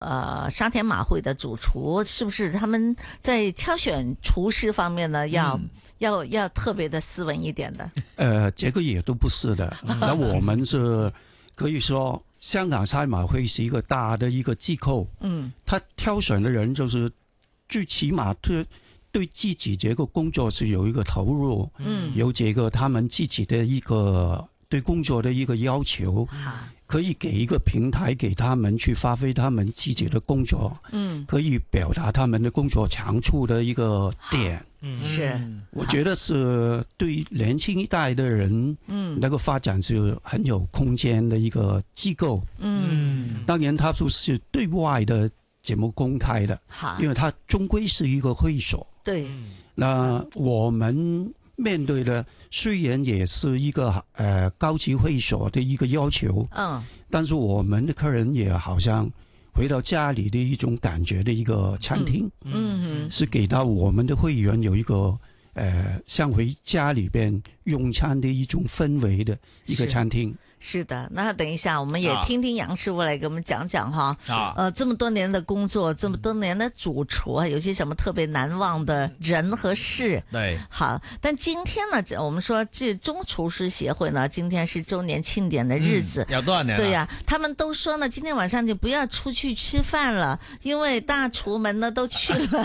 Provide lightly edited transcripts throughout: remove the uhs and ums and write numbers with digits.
沙田马会的主厨，是不是他们在挑选厨师方面呢，要特别的斯文一点的？ 这个也都不是的。那我们是可以说，香港赛马会是一个大的一个机构，他挑选的人就是最起码对自己这个工作是有一个投入，有这个他们自己的一个对工作的一个要求，可以给一个平台给他们去发挥他们自己的工作，可以表达他们的工作长处的一个点。 是， 我觉得是对年轻一代的人，那个发展是很有空间的一个机构。当然它不是对外的节目公开的，因为它终归是一个会所。 对， 那我们面对的虽然也是一个高级会所的一个要求，但是我们的客人也好像回到家里的一种感觉的一个餐厅，是给到我们的会员有一个像回家里边用餐的一种氛围的一个餐厅。 是的，那等一下我们也听听杨师傅来给我们讲讲哈。这么多年的工作，这么多年的主厨啊，有些什么特别难忘的人和事？ 对， 好，但今天呢，我们说这中厨师协会呢，今天是周年庆典的日子， 有多少年了？ 对呀，他们都说呢，今天晚上就不要出去吃饭了，因为大厨们呢都去了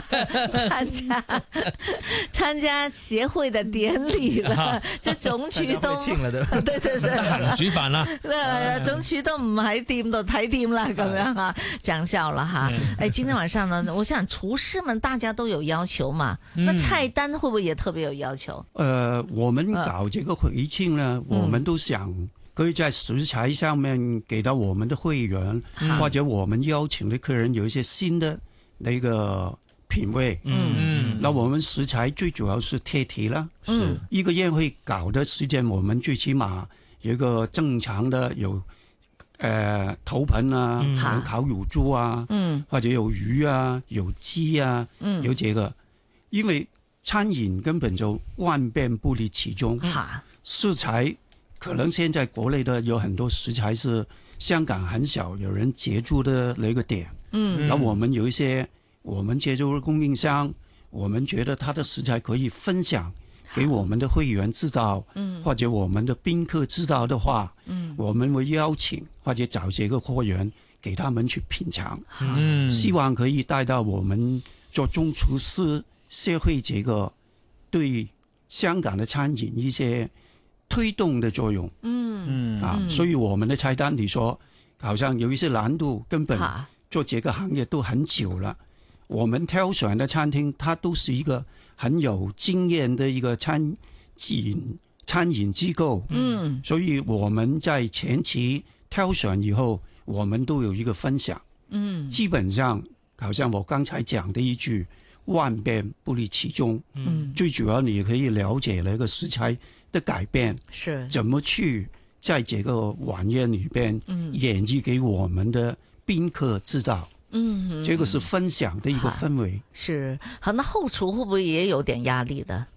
参加协会的典礼了，就總廚都對對對， 煮飯啦， 總廚都唔喺店度睇店啦，咁樣啊，講笑了哈。哎，今天晚上呢，我想廚師們大家都有要求嘛，那菜單會不會也特別有要求？ 我們搞這個會慶呢，我們都想可以在食材上面給到我們的會員，或者我們邀請的客人有一些新的那個品味。那我們食材最主要是貼題啦，是一個宴會搞的時間，我們最起碼有一個正常的有頭盆啊，有烤乳豬啊，或者有魚啊，有雞啊，有這個，因為餐飲根本就萬變不離其宗，食材可能現在國內的有很多食材是香港很少有人接觸的那個點，那我們有一些我們接觸的供應商，我們覺得他的食材可以分享給我們的會員知道，或者我們的賓客知道的話，我們會邀請或者找這個會員給他們去品嘗，希望可以帶到我們做中廚師協會這個對香港的餐飲一些推動的作用。所以我們的菜單你說好像有一些難度，根本做這個行業都很久了，我們挑選的餐廳它都是一個很有經驗的一個餐飲機構，所以我們在前期挑選以後，我們都有一個分享，基本上好像我剛才講的一句萬變不離其宗，最主要你可以了解那個食材的改變，是怎麼去在這個晚宴裏邊演繹給我們的賓客知道。這個是分享的一個氛圍。是， 好，那後廚會不會也有點壓力的？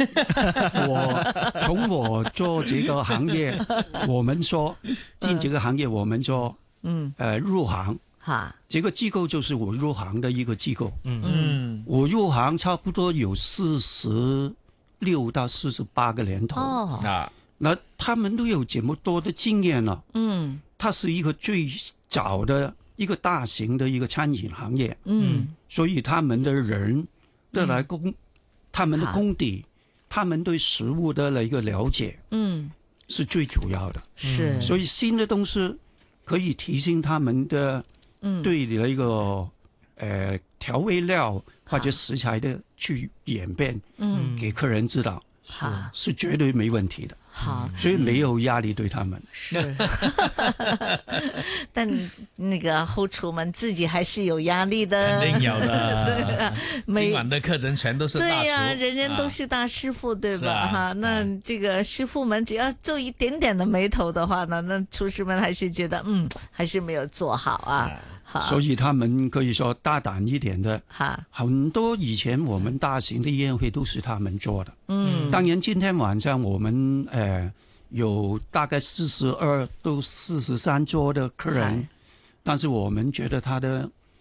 從我做這個行業，我們說進這個行業，我們說入行，這個機構就是我入行的一個機構。我入行差不多有46到48個年頭。那他們都有這麼多的經驗了。它是一個最早的一個大型的一個餐飲行業，所以他們的人的來他們的功底，他們對食物的那個了解，是最主要的。是，所以新的東西可以提升他們的對那個調味料或者食材的去演變，給客人知道，是絕對沒問題的。好，所以沒有壓力對他們。 是，但那個後廚們自己還是有壓力的。 肯定有的。今晚的客人全都是大廚。對呀， 人人都是大師傅，對吧？哈，那這個師傅們只要皺一點點的眉頭的話呢，那廚師們還是覺得還是沒有做好啊。 所以他們可以說大膽一點的，很多以前我們大型的宴會都是他們做的。當然今天晚上我們有大概42到43桌的客人，但是我們覺得他的